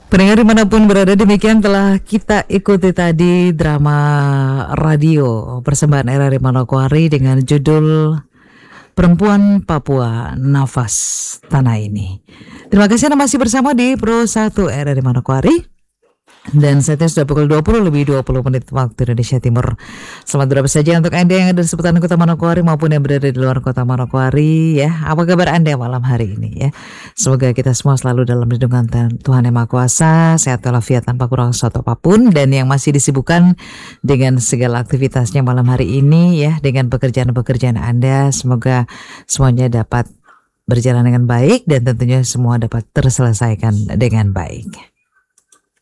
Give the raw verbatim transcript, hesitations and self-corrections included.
Pendengar dimanapun berada, demikian telah kita ikuti tadi drama radio persembahan R R I Manokwari dengan judul Perempuan Papua Nafas Tanah Ini. Terima kasih Anda masih bersama di Pro satu R R I Manokwari. Dan saat ini sudah pukul dua puluh lebih dua puluh menit waktu Indonesia Timur. Selamat berapa saja untuk Anda yang ada di seputaran kota Manokwari maupun yang berada di luar kota Manokwari ya. Apa kabar Anda malam hari ini ya? Semoga kita semua selalu dalam lindungan Tuhan Yang Maha Kuasa, sehat walafiat tanpa kurang suatu apapun, dan yang masih disibukkan dengan segala aktivitasnya malam hari ini ya, dengan pekerjaan-pekerjaan Anda, semoga semuanya dapat berjalan dengan baik dan tentunya semua dapat terselesaikan dengan baik.